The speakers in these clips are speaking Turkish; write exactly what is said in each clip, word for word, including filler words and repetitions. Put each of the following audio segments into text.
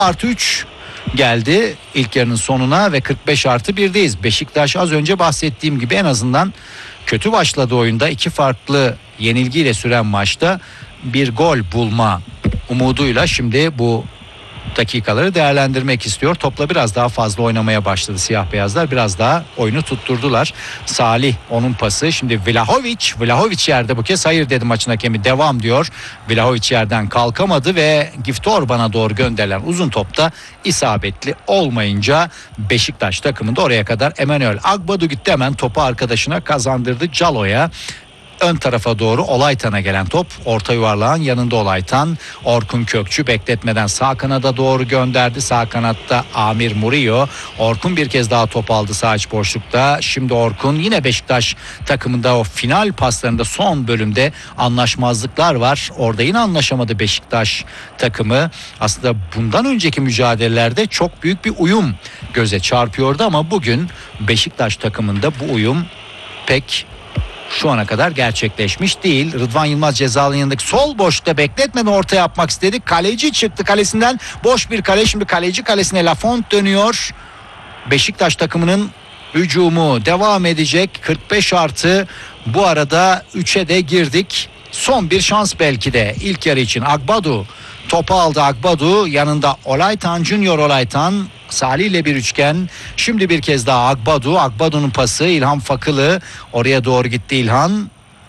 artı üç geldi ilk yarının sonuna ve kırk beş artı birdeyiz. Beşiktaş az önce bahsettiğim gibi en azından kötü başladığı oyunda iki farklı yenilgiyle süren maçta bir gol bulma umuduyla şimdi bu dakikaları değerlendirmek istiyor. Topla biraz daha fazla oynamaya başladı siyah beyazlar. Biraz daha oyunu tutturdular. Salih onun pası. Şimdi Vlahovic. Vlahovic yerde bu kez hayır dedi maçın hakemi. Devam diyor. Vlahovic yerden kalkamadı ve Gift Orban'a doğru gönderilen uzun topta isabetli olmayınca Beşiktaş takımında oraya kadar Emmanuel Agbadu gitti, hemen topu arkadaşına kazandırdı. Calo'ya. Ön tarafa doğru Olaytan'a gelen top, orta yuvarlağın yanında Olaytan. Orkun Kökçü bekletmeden sağ kanada doğru gönderdi. Sağ kanatta Amir Murillo. Orkun bir kez daha top aldı sağ iç boşlukta. Şimdi Orkun yine Beşiktaş takımında o final paslarında son bölümde anlaşmazlıklar var. Orada yine anlaşamadı Beşiktaş takımı. Aslında bundan önceki mücadelelerde çok büyük bir uyum göze çarpıyordu ama bugün Beşiktaş takımında bu uyum pek şu ana kadar gerçekleşmiş değil. Rıdvan Yılmaz cezalı yanındaki sol boşta bekletmeden orta yapmak istedi. Kaleci çıktı kalesinden. Boş bir kale. Şimdi kaleci kalesine Lafont dönüyor. Beşiktaş takımının hücumu devam edecek. kırk beş artı bu arada üçe de girdik. Son bir şans belki de ilk yarı için. Agbadu topu aldı. Agbadu yanında Olaytan, Junior Olaytan. Salih ile bir üçgen. Şimdi bir kez daha Agbadu. Agbadu'nun pası İlhan Fakılı. Oraya doğru gitti İlhan.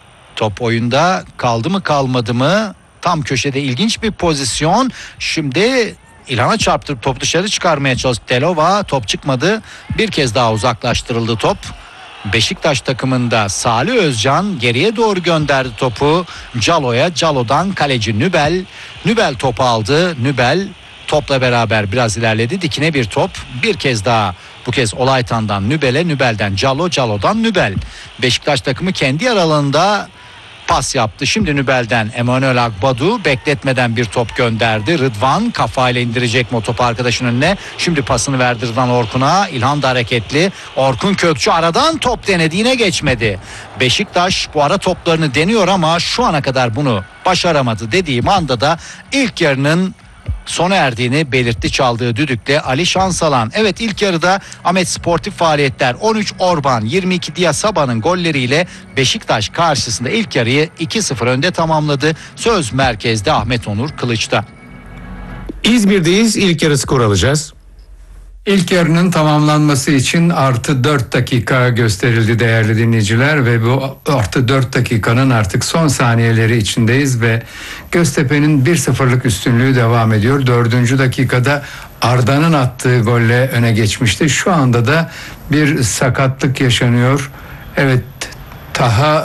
Top oyunda kaldı mı kalmadı mı? Tam köşede ilginç bir pozisyon. Şimdi İlhan'a çarptırıp top dışarı çıkarmaya çalıştı Telova. Top çıkmadı. Bir kez daha uzaklaştırıldı top. Beşiktaş takımında Salih Özcan geriye doğru gönderdi topu Calo'ya. Calo'dan kaleci Nübel. Nübel topu aldı. Nübel topla beraber biraz ilerledi. Dikine bir top. Bir kez daha bu kez Olaytan'dan Nübel'e, Nübel'den Calo, Calo'dan Nübel. Beşiktaş takımı kendi aralarında pas yaptı. Şimdi Nübel'den Emmanuel Agbadu bekletmeden bir top gönderdi. Rıdvan kafayla indirecek mi o topu arkadaşının önüne. Şimdi pasını verdi Rıdvan Orkun'a. İlhan da hareketli. Orkun Kökçü aradan top denedi, yine geçmedi. Beşiktaş bu ara toplarını deniyor ama şu ana kadar bunu başaramadı dediğim anda da ilk yarının sona erdiğini belirtti çaldığı düdükle Ali Şansalan. Evet, ilk yarıda Ahmet Sportif Faaliyetler on üç Orban, yirmi iki Diasaba'nın golleriyle Beşiktaş karşısında ilk yarıyı iki sıfır önde tamamladı. Söz merkezde Ahmet Onur Kılıç'ta. İzmir'deyiz. İlk yarı skor alacağız. İlk yarının tamamlanması için artı dört dakika gösterildi değerli dinleyiciler ve bu artı dört dakikanın artık son saniyeleri içindeyiz ve Göztepe'nin bir sıfırlık üstünlüğü devam ediyor. Dördüncü dakikada Arda'nın attığı golle öne geçmişti. Şu anda da bir sakatlık yaşanıyor. Evet, Taha,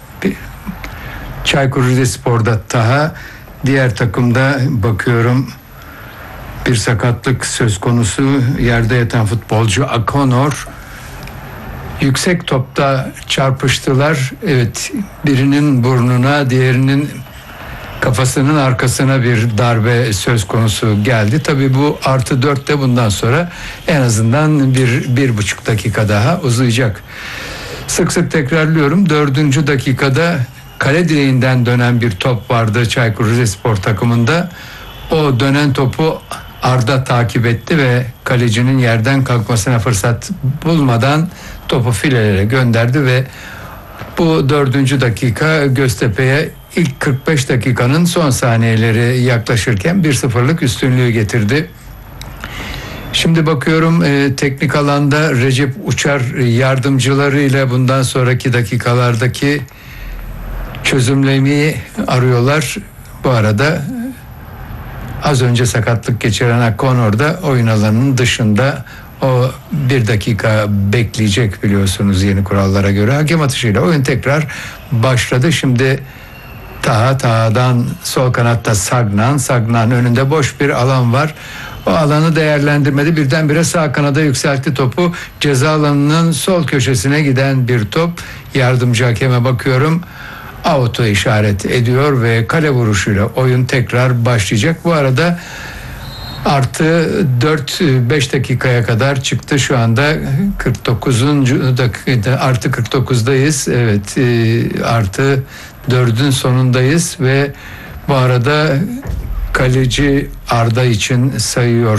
Çaykur Rizespor'da Taha, diğer takımda bakıyorum bir sakatlık söz konusu. Yerde yatan futbolcu Akonor. Yüksek topta çarpıştılar. Evet, birinin burnuna, diğerinin kafasının arkasına bir darbe söz konusu geldi. Tabii bu artı dörtte bundan sonra en azından bir, bir buçuk dakika daha uzayacak. Sık sık tekrarlıyorum. Dördüncü dakikada kale direğinden dönen bir top vardı Çaykur Rizespor takımında. O dönen topu Arda takip etti ve kalecinin yerden kalkmasına fırsat bulmadan topu filelere gönderdi ve bu dördüncü dakika Göztepe'ye ilk kırk beş dakikanın son saniyeleri yaklaşırken bir sıfırlık üstünlüğü getirdi. Şimdi bakıyorum e, teknik alanda Recep Uçar yardımcılarıyla bundan sonraki dakikalardaki çözümlemeyi arıyorlar. Bu arada az önce sakatlık geçiren Akonor da oyun alanının dışında, o bir dakika bekleyecek biliyorsunuz yeni kurallara göre. Hakem atışıyla oyun tekrar başladı. Şimdi Taha, Taha'dan sol kanatta Sagnan. Sagnan önünde boş bir alan var. O alanı değerlendirmedi. Birdenbire sağ kanada yükseltti topu. Ceza alanının sol köşesine giden bir top. Yardımcı hakeme bakıyorum. Out'u işaret ediyor ve kale vuruşuyla oyun tekrar başlayacak. Bu arada artı dört beş dakikaya kadar çıktı. Şu anda kırk dokuzuncu dakikada artı kırk dokuzdayız. Evet, artı dördün sonundayız ve bu arada Kaleci Arda için sayıyor.